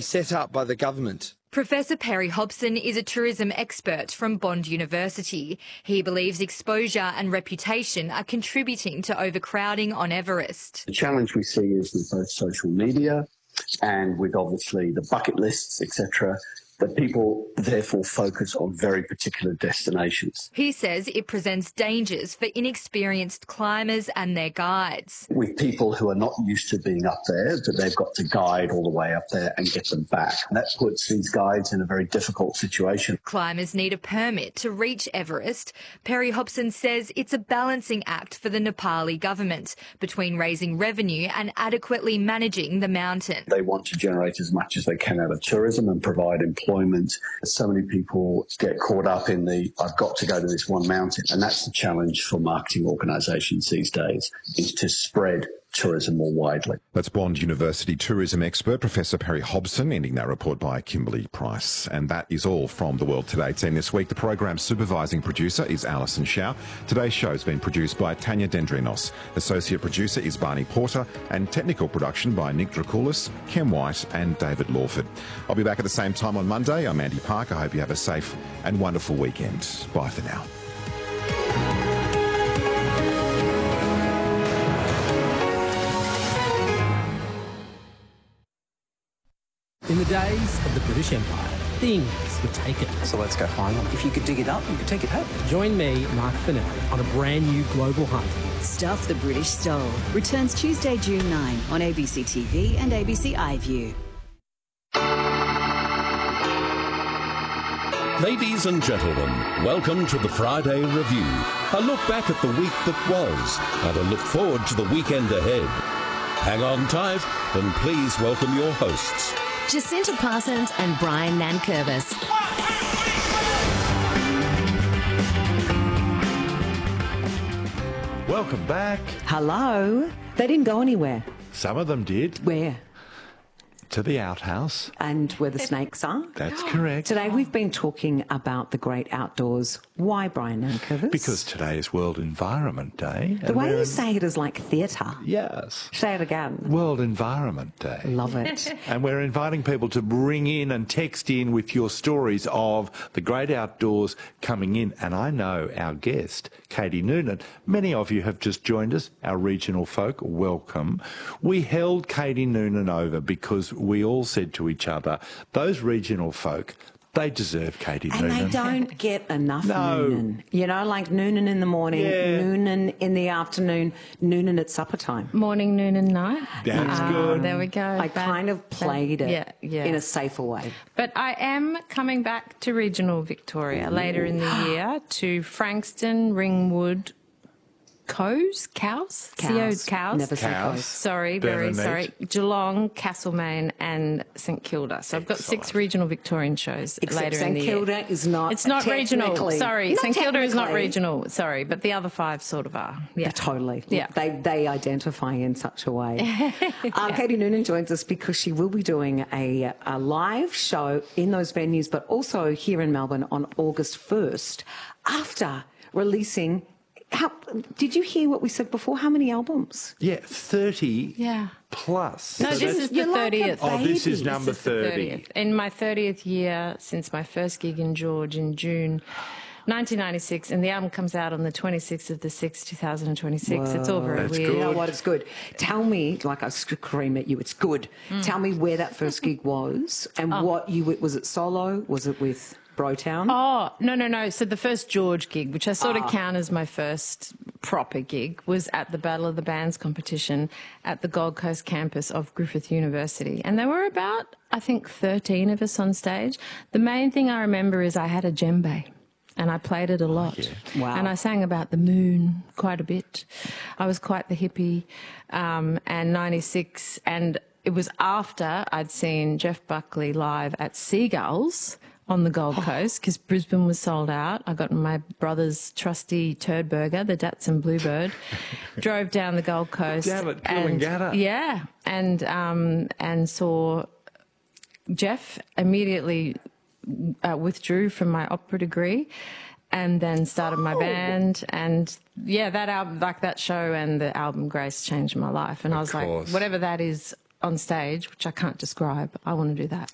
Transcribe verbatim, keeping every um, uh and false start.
set up by the government. Professor Perry Hobson is a tourism expert from Bond University. He believes exposure and reputation are contributing to overcrowding on Everest. The challenge we see is with both social media and with obviously the bucket lists, et cetera, that people therefore focus on very particular destinations. He says it presents dangers for inexperienced climbers and their guides. With people who are not used to being up there, that they've got to guide all the way up there and get them back. And that puts these guides in a very difficult situation. Climbers need a permit to reach Everest. Perry Hobson says it's a balancing act for the Nepali government between raising revenue and adequately managing the mountain. They want to generate as much as they can out of tourism and provide employment. So many people get caught up in the, I've got to go to this one mountain. And that's the challenge for marketing organisations these days, is to spread tourism more widely. That's Bond University tourism expert Professor Perry Hobson, ending that report by Kimberly Price. And that is all from The World Today team this week. The program's supervising producer is Alison Shao. Today's show has been produced by Tanya Dendrinos. Associate producer is Barney Porter, and technical production by Nick Dracoulis, Ken White and David Lawford. I'll be back at the same time on Monday. I'm Andy Park. I hope you have a safe and wonderful weekend. Bye for now. In the days of the British Empire, things were taken. So let's go find them. If you could dig it up, you could take it home. Join me, Mark Fennell, on a brand new global hunt. Stuff the British Stole returns Tuesday, June ninth on A B C T V and A B C iView. Ladies and gentlemen, welcome to the Friday Review. A look back at the week that was and a look forward to the weekend ahead. Hang on tight and please welcome your hosts, Jacinta Parsons and Brian Nankervis. Welcome back. Hello. They didn't go anywhere. Some of them did. Where? To the outhouse. And where the snakes are? That's correct. Today we've been talking about the great outdoors. Why, Brian Nankervis? Because today is World Environment Day. The way you in... say it is like theatre. Yes. Say it again. World Environment Day. Love it. And we're inviting people to bring in and text in with your stories of the great outdoors coming in. And I know our guest, Katie Noonan, many of you have just joined us, our regional folk. Welcome. We held Katie Noonan over because we all said to each other, those regional folk, they deserve Katie and Noonan. And they don't get enough no. Noonan. You know, like Noonan in the morning, yeah. Noonan in the afternoon, Noonan at supper time. Morning, noon and night. That's uh, good. There we go. I but, kind of played but, it yeah, yeah. in a safer way. But I am coming back to regional Victoria Ooh. later in the year to Frankston, Ringwood, Cows, cows, cows, cows. Never say cows. cows. Sorry, very sorry. Geelong, Castlemaine, and St Kilda. So I've got Excellent. six regional Victorian shows Except later St in the Kilda year. is not. It's not regional. Sorry, St Kilda is not regional. Sorry, but the other five sort of are. Yeah, totally. Yeah, they they identify in such a way. yeah. um, Katie Noonan joins us because she will be doing a a live show in those venues, but also here in Melbourne on August first, after releasing. How, did you hear what we said before? How many albums? Yeah, thirty yeah. plus. No, so this is the thirtieth. Like oh, this is number this is thirty. thirtieth. In my thirtieth year since my first gig in George in June nineteen ninety-six, and the album comes out on the twenty-sixth of the sixth, two thousand twenty-six. Whoa. It's all very That's weird. good. You know what? It's good. Tell me, like I scream at you, it's good. Mm. Tell me where that first gig was and oh. what you, was it solo? Was it with Brotown? Oh, no, no, no. So the first George gig, which I sort ah. of count as my first proper gig, was at the Battle of the Bands competition at the Gold Coast campus of Griffith University. And there were about, I think, thirteen of us on stage. The main thing I remember is I had a djembe. And I played it a lot. Oh, yeah. Wow. And I sang about the moon quite a bit. I was quite the hippie. Um, and ninety-six, and it was after I'd seen Jeff Buckley live at Seagulls on the Gold Coast, because Brisbane was sold out. I got my brother's trusty turd burger, the Datsun Bluebird, drove down the Gold Coast. Damn it, and, Coolangatta. Yeah, and, um, and saw Jeff immediately uh, withdrew from my opera degree and then started my oh. band. And, yeah, that album, like that show and the album Grace changed my life. And of I was course. like, whatever that is on stage, which I can't describe, I want to do that.